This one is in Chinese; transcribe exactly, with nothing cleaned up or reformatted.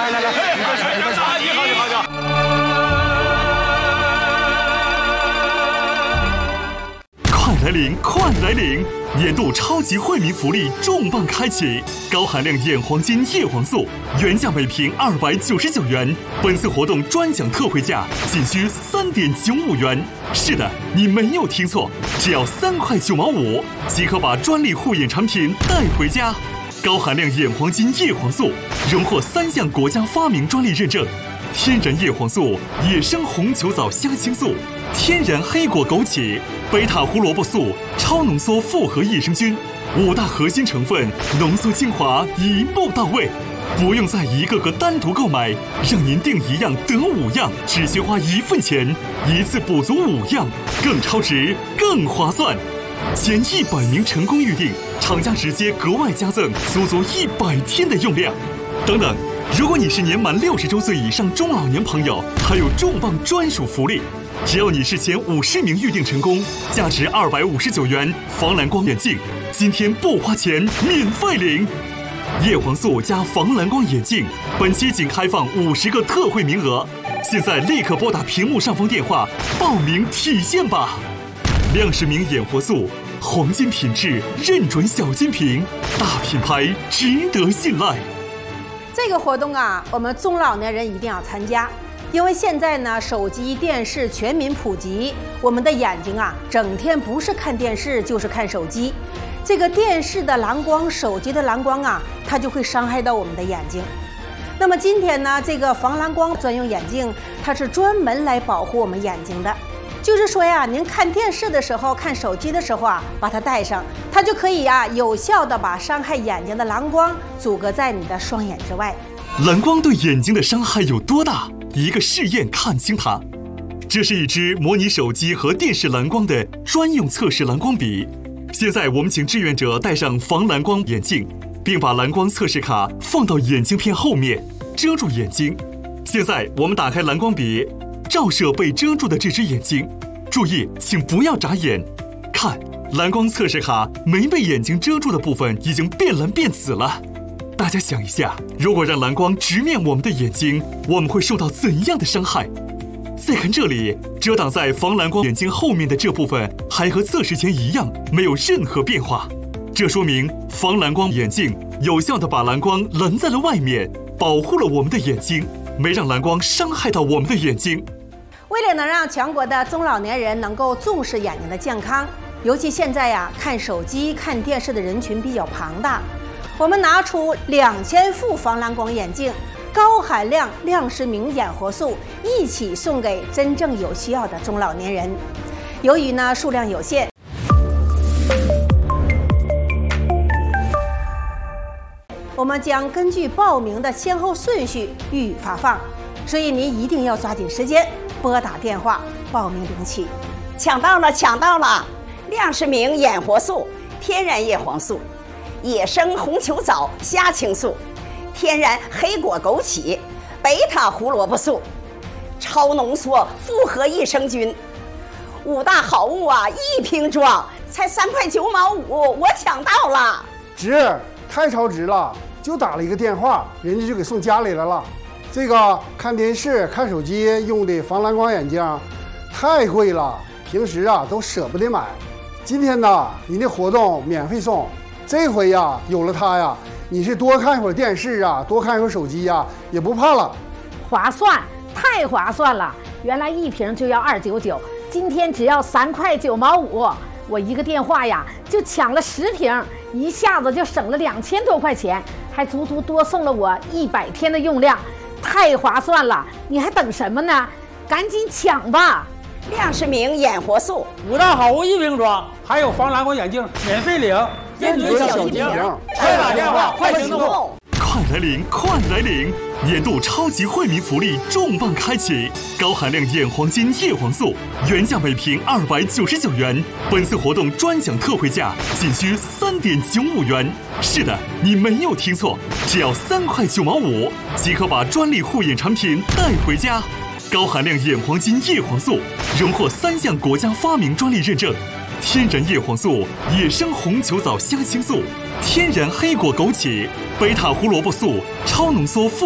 来来来，你快上，你快上！你好，你好，你好。 快来临，快来临！年度超级惠民福利重磅开启，高含量眼黄金叶黄素原价每瓶二百九十九元，本次活动专享特惠价仅需三点九五元。是的，你没有听错，只要三块九毛五即可把专利护眼产品带回家。高含量眼黄金叶黄素荣获三项国家发明专利认证。天然叶黄素、野生红球藻虾青素、天然黑果枸杞、贝塔胡萝卜素、超浓缩复合益生菌，五大核心成分浓缩精华，一步到位，不用再一个个单独购买，让您订一样得五样，只需花一份钱，一次补足五样，更超值，更划算。前一百名成功预订，厂家直接格外加赠足足一百天的用量。等等。如果你是年满六十周岁以上中老年朋友，还有重磅专属福利，只要你是前五十名预订成功，价值二百五十九元防蓝光眼镜，今天不花钱免费领。叶黄素加防蓝光眼镜，本期仅开放五十个特惠名额，现在立刻拨打屏幕上方电话报名体验吧。亮世明眼活素，黄金品质，认准小金瓶，大品牌值得信赖。 这个活动啊，我们中老年人一定要参加，因为现在呢，手机、电视全民普及，我们的眼睛啊，整天不是看电视就是看手机。这个电视的蓝光、手机的蓝光啊，它就会伤害到我们的眼睛。那么今天呢，这个防蓝光专用眼镜，它是专门来保护我们眼睛的。就是说呀，您看电视的时候、看手机的时候啊，把它戴上，它就可以呀、啊，有效的把伤害眼睛的蓝光阻隔在你的双眼之外。 蓝光对眼睛的伤害有多大？一个试验看清它。这是一支模拟手机和电视蓝光的专用测试蓝光笔。现在我们请志愿者戴上防蓝光眼镜，并把蓝光测试卡放到眼镜片后面，遮住眼睛。现在我们打开蓝光笔，照射被遮住的这只眼睛，注意，请不要眨眼。看，蓝光测试卡没被眼睛遮住的部分已经变蓝变紫了。大家想一下，如果让蓝光直面我们的眼睛，我们会受到怎样的伤害？再看这里，遮挡在防蓝光眼镜后面的这部分还和测试前一样，没有任何变化。这说明防蓝光眼镜有效地把蓝光拦在了外面，保护了我们的眼睛，没让蓝光伤害到我们的眼睛。 为了能让全国的中老年人能够重视眼睛的健康，尤其现在呀，看手机、看电视的人群比较庞大，我们拿出两千副防蓝光眼镜，高含量亮世明眼活素一起送给真正有需要的中老年人。由于呢数量有限，我们将根据报名的先后顺序予以发放，所以您一定要抓紧时间拨打电话报名领取。 抢到了，抢到了！亮世明眼活素、天然叶黄素、野生红球藻虾青素、天然黑果枸杞、贝塔胡萝卜素、超浓缩复合益生菌，五大好物啊，一瓶装，才三块九毛五，我抢到了！ 值，太超值了！就打了一个电话，人家就给送家里来了。这个看电视、看手机用的防蓝光眼镜太贵了，平时啊都舍不得买。今天呢，人家活动免费送，这回呀有了它呀，你是多看一会儿电视啊，多看一会儿手机呀，也不怕了。 划算，太划算了！原来一瓶就要二九九，今天只要三块九毛五，我一个电话呀就抢了十瓶，一下子就省了两千多块钱，还足足多送了我一百天的用量。太划算了，你还等什么呢？赶紧抢吧！ 亮世明眼活素， 五大好物一瓶装，还有防蓝光眼镜免费领，认准小金瓶，快打电话，快行动！ 快来领，快来领！年度超级惠民福利重磅开启，高含量眼黄金叶黄素原价每瓶二百九十九元，本次活动专享特惠价仅需三点九五元。是的，你没有听错，只要三块九毛五即可把专利护眼产品带回家。高含量眼黄金叶黄素荣获三项国家发明专利认证。天然叶黄素、野生红球藻虾青素、天然黑果枸杞、贝塔胡萝卜素、超浓缩复